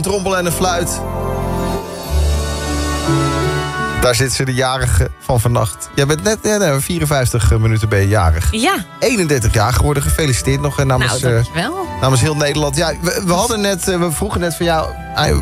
trommel en een fluit. Daar zit ze, de jarige van vannacht. Jij bent net 54 minuten ben je jarig. Ja. 31 jaar geworden, gefeliciteerd nog namens, dankjewel. namens heel Nederland. Ja, we hadden net, we vroegen net van jou,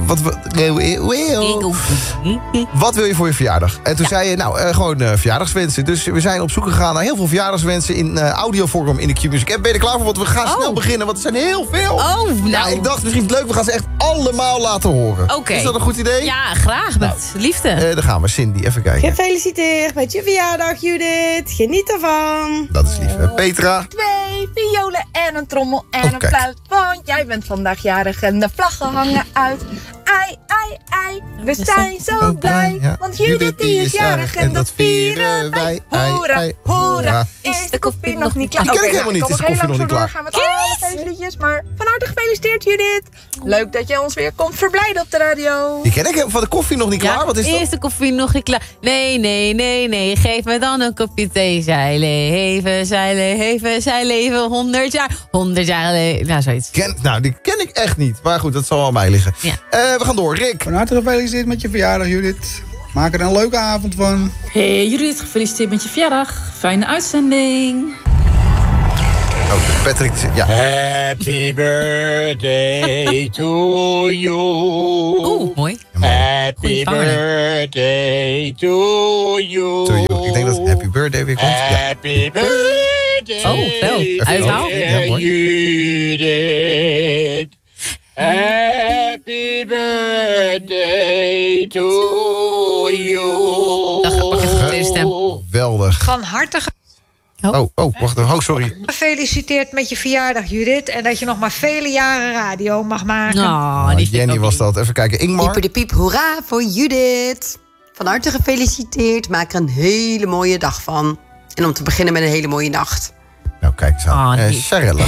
wat wil je voor je verjaardag? En toen zei je, gewoon verjaardagswensen. Dus we zijn op zoek gegaan naar heel veel verjaardagswensen in audiovorm in de Q-Music app. Ben je er klaar voor? Want we gaan snel beginnen, want er zijn heel veel. Oh, nou. Ja, ik dacht, misschien is het leuk, we gaan ze echt allemaal laten horen. Oké. Is dat een goed idee? Ja, graag. Met liefde. Daar gaan we, Cindy, even kijken. Gefeliciteerd met je verjaardag, Judith. Geniet ervan. Dat is lief. Petra? 2 violen en een trommel en een kijk. fluit. Want jij bent vandaag jarig en de vlaggen hangen uit. Ai, ai, ai. We zijn zo blij. Ja. Want Judith die is jarig en dat vieren wij. Hoera, hoera. Is de koffie nog niet klaar? Die ken ik helemaal niet. Is de koffie nog niet klaar? We gaan met alle feestliedjes, maar van harte gefeliciteerd, Judith. Leuk dat je ons weer komt verblijden op de radio. Die ken ik van de koffie nog niet klaar. Wat is dat? Is de koffie nog niet klaar? Nee. Geef me dan een kopje thee. Zij leven 100 jaar. 100 jaar leven. Nou, zoiets. Die ken ik echt niet. Maar goed, dat zal aan mij liggen. Ja. We gaan door. Rick. Van harte gefeliciteerd met je verjaardag, Judith. Maak er een leuke avond van. Hey Judith, gefeliciteerd met je verjaardag. Fijne uitzending. Oh, Patrick. Ja. Happy birthday to you. Oeh, mooi. Happy birthday to you. To you. Ik denk dat happy birthday weer komt. Ja. Happy birthday. Oh, wel. Uithaal. Ja, mooi. Judith. Happy birthday to you. Dag, pak even de tweede stem. Geweldig. Van harte Wacht even. Oh, sorry. gefeliciteerd met je verjaardag, Judith. En dat je nog maar vele jaren radio mag maken. Oh, die Jenny was dat. Even kijken. Ingmar. Pieper de piep, hoera voor Judith. Van harte gefeliciteerd. Maak er een hele mooie dag van. En om te beginnen met een hele mooie nacht. Nou, kijk eens aan. lief. Sarelle.